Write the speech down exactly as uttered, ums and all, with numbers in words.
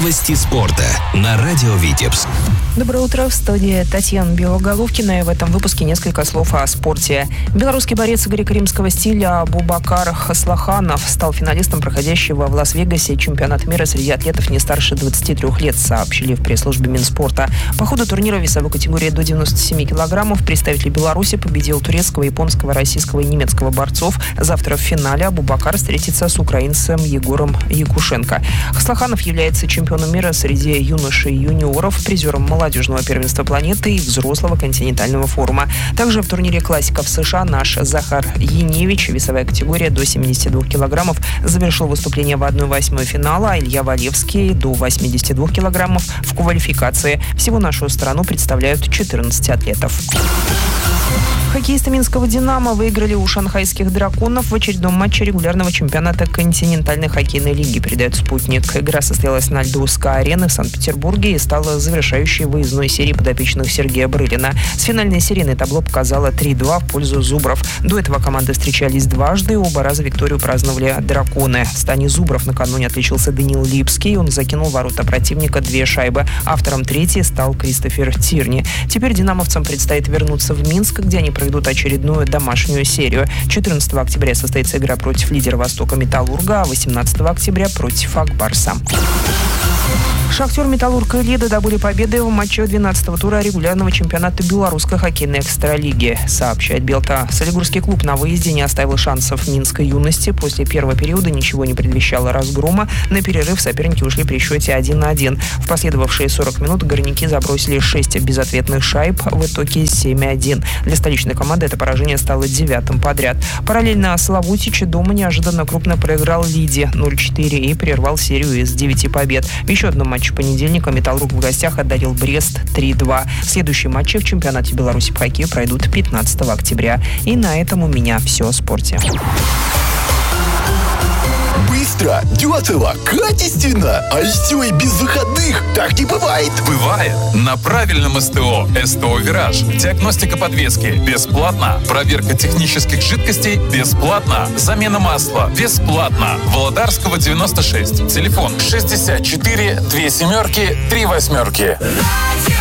Новости спорта на радио Витебск. Доброе утро, в студии Татьяна Белоголовкина. И в этом выпуске несколько слов о спорте. Белорусский борец греко-римского стиля Абубакар Хаслаханов стал финалистом проходящего в Лас-Вегасе чемпионата мира среди атлетов не старше двадцати трёх лет, сообщили в пресс-службе Минспорта. По ходу турнира весовой категории до девяноста семи килограммов представитель Беларуси победил турецкого, японского, российского и немецкого борцов. Завтра в финале Абубакар встретится с украинцем Егором Якушенко. Хаслаханов является чемпионом мира среди юношей и юниоров, призером молодежного первенства планеты и взрослого континентального форума. Также в турнире классиков США наш Захар Еневич, весовая категория до семидесяти двух килограммов, завершил выступление в одной восьмой финала, а Илья Валевский до восьмидесяти двух килограммов в квалификации. Всего нашу страну представляют четырнадцать атлетов. Хоккеисты минского «Динамо» выиграли у шанхайских «Драконов» в очередном матче регулярного чемпионата континентальной хоккейной лиги, передает «Спутник». Игра состоялась на льду СКА-арены в Санкт-Петербурге и стала завершающей выездной серии подопечных Сергея Брылина. С финальной серийной табло показало три-два в пользу «Зубров». До этого команды встречались дважды, оба раза викторию праздновали «Драконы». В стане «Зубров» накануне отличился Даниил Липский, он закинул в ворота противника две шайбы. Автором третьей стал Кристофер Тирни. Теперь «Динамовцам» предстоит вернуться в Минск, где они проведут очередную домашнюю серию. четырнадцатого октября состоится игра против лидера Востока «Металлурга», а восемнадцатого октября против «Акбарса». «Шахтер», «Металлург» и «Лида» добыли победы в матче двенадцатого тура регулярного чемпионата белорусской хоккейной экстралиги, сообщает Белта. Солигорский клуб на выезде не оставил шансов минской юности. После первого периода ничего не предвещало разгрома. На перерыв соперники ушли при счете один на один. В последовавшие сорок минут горняки забросили шесть безответных шайб, в итоге семь один. Для столичной команды это поражение стало девятым подряд. Параллельно Славутич дома неожиданно крупно проиграл «Лиде» ноль четыре и прервал серию из девяти побед. В еще одном матче понедельника «Металлург» в гостях одарил Брест три-два. Следующие матчи в чемпионате Беларуси по хоккею пройдут пятнадцатого октября. И на этом у меня все о спорте. Быстро, дешево, качественно, а еще и без выходных. Так не бывает. Бывает. На правильном СТО. СТО «Вираж». Диагностика подвески бесплатно. Проверка технических жидкостей бесплатно. Замена масла бесплатно. Володарского девяносто шесть. Телефон шестьдесят четыре, две семерки, три восьмерки.